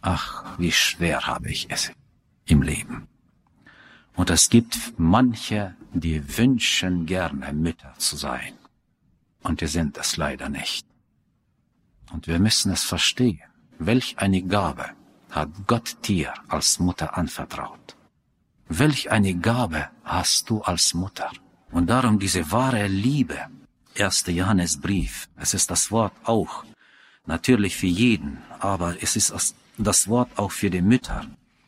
Ach, wie schwer habe ich es im Leben. Und es gibt manche, die wünschen gerne Mütter zu sein. Und die sind es leider nicht. Und wir müssen es verstehen. Welch eine Gabe hat Gott dir als Mutter anvertraut? Welch eine Gabe hast du als Mutter? Und darum diese wahre Liebe. 1. Johannesbrief. Es ist das Wort auch. Natürlich für jeden. Aber es ist das Wort auch für die Mütter.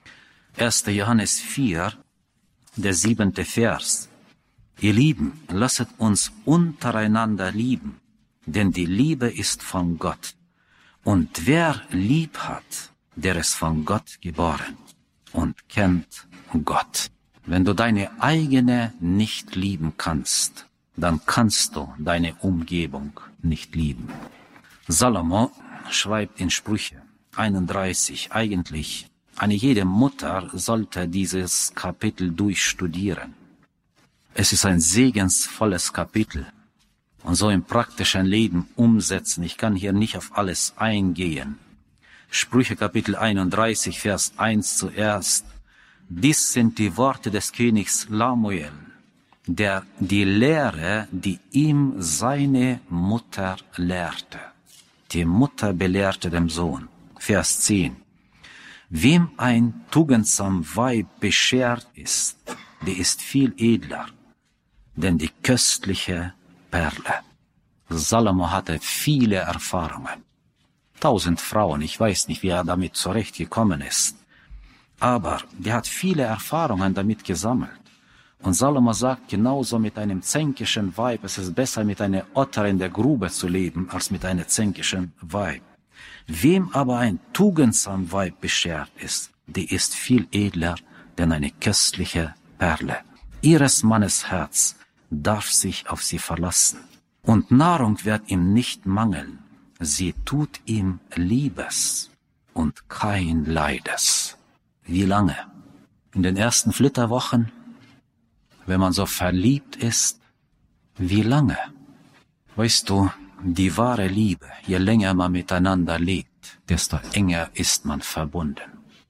1. Johannes 4, der 7. Vers. Ihr Lieben, lasset uns untereinander lieben, denn die Liebe ist von Gott. Und wer lieb hat, der ist von Gott geboren und kennt Gott. Wenn du deine eigene nicht lieben kannst, dann kannst du deine Umgebung nicht lieben. Salomo schreibt in Sprüche 31, eigentlich, jede Mutter sollte dieses Kapitel durchstudieren. Es ist ein segensvolles Kapitel und so im praktischen Leben umsetzen. Ich kann hier nicht auf alles eingehen. Sprüche Kapitel 31, Vers 1 zuerst. Dies sind die Worte des Königs Lemuel, der die Lehre, die ihm seine Mutter lehrte. Die Mutter belehrte dem Sohn. Vers 10. Wem ein tugendsam Weib beschert ist, die ist viel edler, denn die köstliche Perle. Salomo hatte viele Erfahrungen. 1000 Frauen, ich weiß nicht, wie er damit zurechtgekommen ist. Aber der hat viele Erfahrungen damit gesammelt. Und Salomo sagt, genauso mit einem zänkischen Weib, es ist besser mit einer Otter in der Grube zu leben, als mit einer zänkischen Weib. Wem aber ein tugendsam Weib beschert ist, die ist viel edler, denn eine köstliche Perle. Ihres Mannes Herz darf sich auf sie verlassen. Und Nahrung wird ihm nicht mangeln. Sie tut ihm Liebes und kein Leides. Wie lange? In den ersten Flitterwochen? Wenn man so verliebt ist? Wie lange? Weißt du, die wahre Liebe, je länger man miteinander lebt, desto enger ist man verbunden.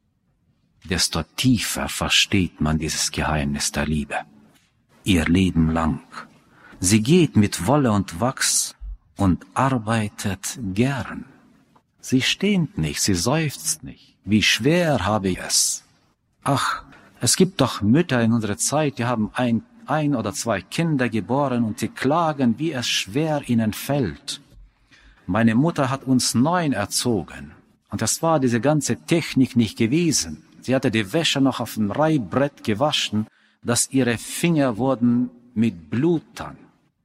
Desto tiefer versteht man dieses Geheimnis der Liebe. Ihr Leben lang. Sie geht mit Wolle und Wachs und arbeitet gern. Sie stöhnt nicht, sie seufzt nicht. Wie schwer habe ich es. Ach, es gibt doch Mütter in unserer Zeit, die haben ein oder zwei Kinder geboren und sie klagen, wie es schwer ihnen fällt. Meine Mutter hat uns 9 erzogen und das war diese ganze Technik nicht gewesen. Sie hatte die Wäsche noch auf dem Reibbrett gewaschen, dass ihre Finger wurden mit Blut dann.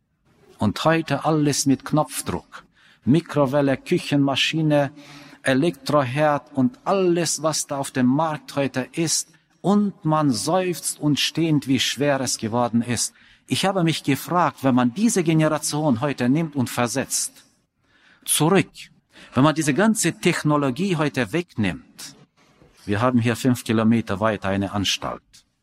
Und heute alles mit Knopfdruck. Mikrowelle, Küchenmaschine, Elektroherd und alles, was da auf dem Markt heute ist. Und man seufzt und stöhnt, wie schwer es geworden ist. Ich habe mich gefragt, wenn man diese Generation heute nimmt und versetzt, zurück, wenn man diese ganze Technologie heute wegnimmt, wir haben hier 5 Kilometer weiter eine Anstalt.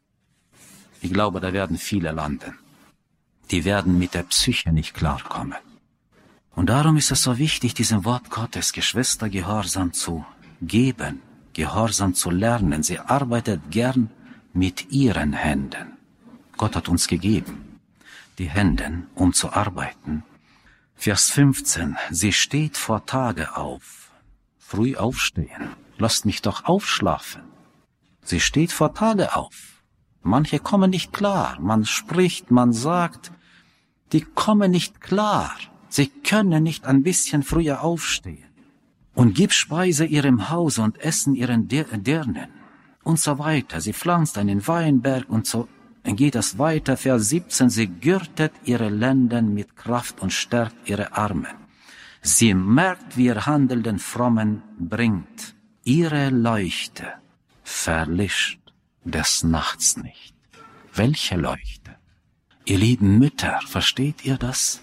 Ich glaube, da werden viele landen. Die werden mit der Psyche nicht klarkommen. Und darum ist es so wichtig, diesem Wort Gottes, Geschwister, Gehorsam zu geben, Gehorsam zu lernen. Sie arbeitet gern mit ihren Händen. Gott hat uns gegeben, die Hände, um zu arbeiten. Vers 15, sie steht vor Tage auf. Früh aufstehen, lasst mich doch aufschlafen. Sie steht vor Tage auf. Manche kommen nicht klar. Man spricht, man sagt, die kommen nicht klar. Sie können nicht ein bisschen früher aufstehen. Und gib Speise ihrem Hause und Essen ihren Dirnen. Und so weiter. Sie pflanzt einen Weinberg und so geht es weiter. Vers 17, sie gürtet ihre Lenden mit Kraft und stärkt ihre Arme. Sie merkt, wie ihr Handel den Frommen bringt. Ihre Leuchte verlischt des Nachts nicht. Welche Leuchte? Ihr lieben Mütter, versteht ihr das?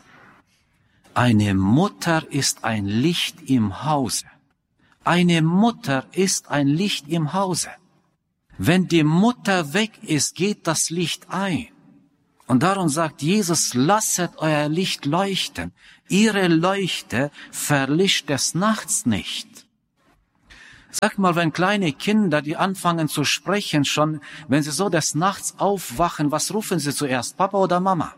Eine Mutter ist ein Licht im Hause. Eine Mutter ist ein Licht im Hause. Wenn die Mutter weg ist, geht das Licht ein. Und darum sagt Jesus, lasset euer Licht leuchten. Ihre Leuchte verlischt des Nachts nicht. Sag mal, wenn kleine Kinder, die anfangen zu sprechen, schon, wenn sie so des Nachts aufwachen, was rufen sie zuerst, Papa oder Mama?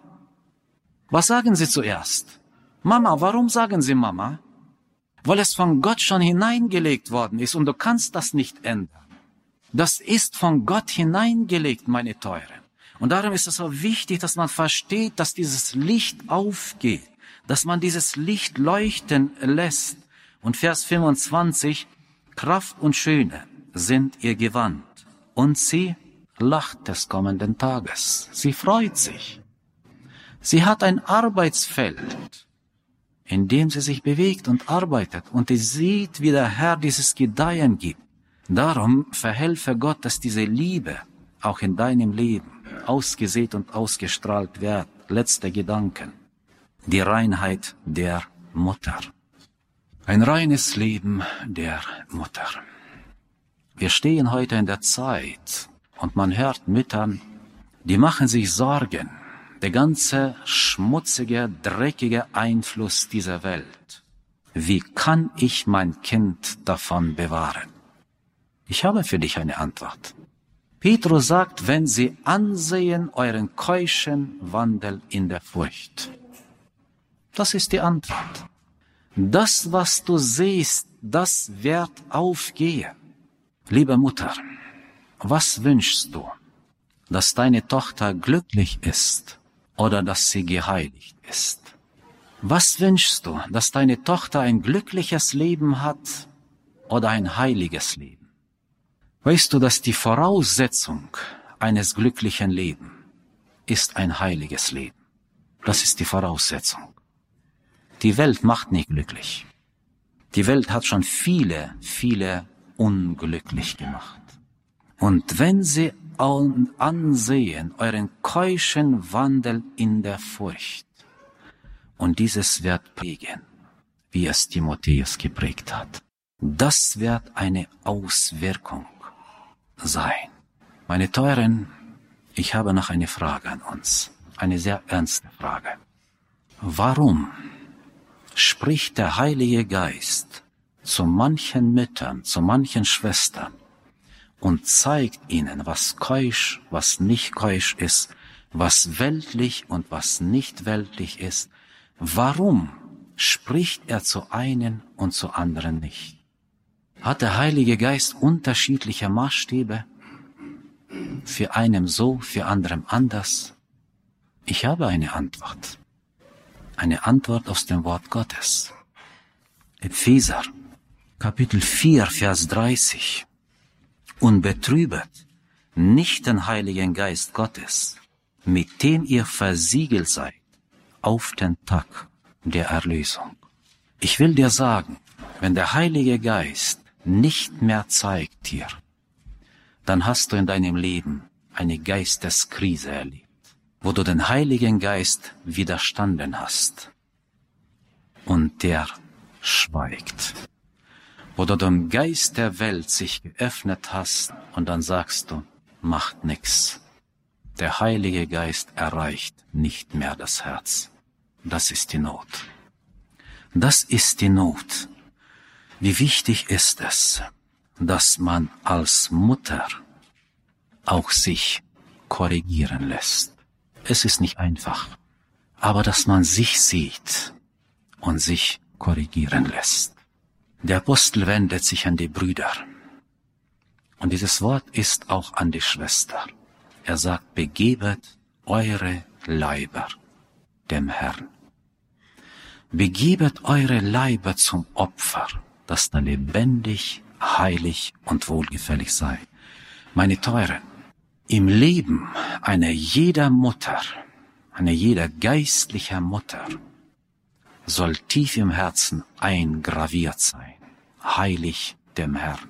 Was sagen sie zuerst? Mama, warum sagen sie Mama? Weil es von Gott schon hineingelegt worden ist und du kannst das nicht ändern. Das ist von Gott hineingelegt, meine Teuren. Und darum ist es so wichtig, dass man versteht, dass dieses Licht aufgeht, dass man dieses Licht leuchten lässt. Und Vers 25, Kraft und Schöne sind ihr Gewand, und sie lacht des kommenden Tages. Sie freut sich. Sie hat ein Arbeitsfeld, in dem sie sich bewegt und arbeitet, und sie sieht, wie der Herr dieses Gedeihen gibt. Darum verhelfe Gott, dass diese Liebe auch in deinem Leben ausgesät und ausgestrahlt wird. Letzter Gedanken. Die Reinheit der Mutter. Ein reines Leben der Mutter. Wir stehen heute in der Zeit und man hört Müttern, die machen sich Sorgen. Der ganze schmutzige, dreckige Einfluss dieser Welt. Wie kann ich mein Kind davon bewahren? Ich habe für dich eine Antwort. Petrus sagt, wenn sie ansehen euren keuschen Wandel in der Furcht. Das ist die Antwort. Das, was du siehst, das wird aufgehen. Liebe Mutter, was wünschst du? Dass deine Tochter glücklich ist oder dass sie geheiligt ist? Was wünschst du? Dass deine Tochter ein glückliches Leben hat oder ein heiliges Leben? Weißt du, dass die Voraussetzung eines glücklichen Lebens ist ein heiliges Leben? Das ist die Voraussetzung. Die Welt macht nicht glücklich. Die Welt hat schon viele, viele unglücklich gemacht. Und wenn sie ansehen euren keuschen Wandel in der Furcht, und dieses wird prägen, wie es Timotheus geprägt hat, das wird eine Auswirkung sein. Meine Teuren, ich habe noch eine Frage an uns, eine sehr ernste Frage. Warum spricht der Heilige Geist zu manchen Müttern, zu manchen Schwestern und zeigt ihnen, was keusch, was nicht keusch ist, was weltlich und was nicht weltlich ist? Warum spricht er zu einen und zu anderen nicht? Hat der Heilige Geist unterschiedliche Maßstäbe? Für einen so, für anderen anders? Ich habe eine Antwort. Eine Antwort aus dem Wort Gottes. Epheser, Kapitel 4, Vers 30. Und betrübet nicht den Heiligen Geist Gottes, mit dem ihr versiegelt seid, auf den Tag der Erlösung. Ich will dir sagen, wenn der Heilige Geist nicht mehr zeigt dir, dann hast du in deinem Leben eine Geisteskrise erlebt, wo du den Heiligen Geist widerstanden hast und der schweigt, wo du dem Geist der Welt sich geöffnet hast und dann sagst du, macht nix. Der Heilige Geist erreicht nicht mehr das Herz. Das ist die Not. Das ist die Not. Wie wichtig ist es, dass man als Mutter auch sich korrigieren lässt. Es ist nicht einfach, aber dass man sich sieht und sich korrigieren lässt. Der Apostel wendet sich an die Brüder. Und dieses Wort ist auch an die Schwester. Er sagt, begebet eure Leiber dem Herrn. Begebet eure Leiber zum Opfer, das da lebendig, heilig und wohlgefällig sei. Meine Teuren, im Leben einer jeder Mutter, einer jeder geistlicher Mutter, soll tief im Herzen eingraviert sein. Heilig dem Herrn.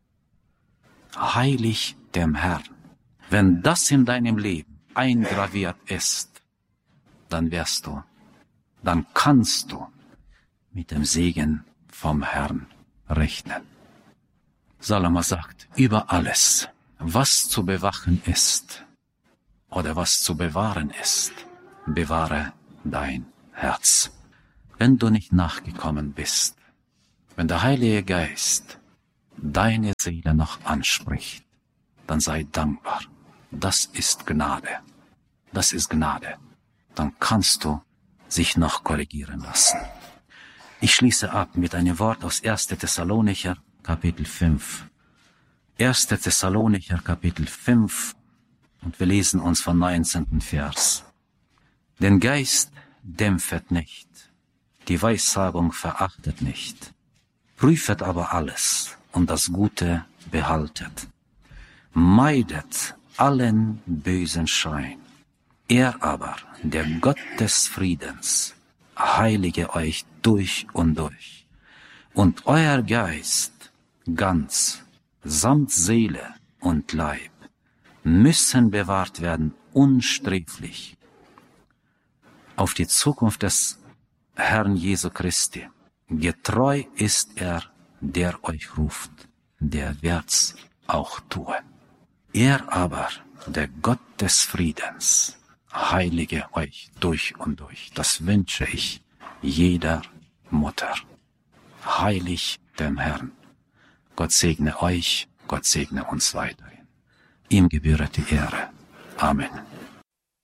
Heilig dem Herrn. Wenn das in deinem Leben eingraviert ist, dann kannst du mit dem Segen vom Herrn rechnen. Salomo sagt, über alles, was zu bewachen ist oder was zu bewahren ist, bewahre dein Herz. Wenn du nicht nachgekommen bist, wenn der Heilige Geist deine Seele noch anspricht, dann sei dankbar. Das ist Gnade. Das ist Gnade. Dann kannst du sich noch korrigieren lassen. Ich schließe ab mit einem Wort aus 1. Thessalonicher, Kapitel 5. 1. Thessalonicher, Kapitel 5, und wir lesen uns vom 19. Vers. Den Geist dämpfet nicht, die Weissagung verachtet nicht, prüfet aber alles und das Gute behaltet. Meidet allen bösen Schein. Er aber, der Gott des Friedens, heilige euch durch und durch, und euer Geist ganz, samt Seele und Leib, müssen bewahrt werden unsträflich auf die Zukunft des Herrn Jesu Christi. Getreu ist er, der euch ruft, der wird's auch tun. Er aber, der Gott des Friedens, heilige euch durch und durch. Das wünsche ich jeder Mutter. Heilig dem Herrn. Gott segne euch, Gott segne uns weiterhin. Ihm gebühre die Ehre. Amen.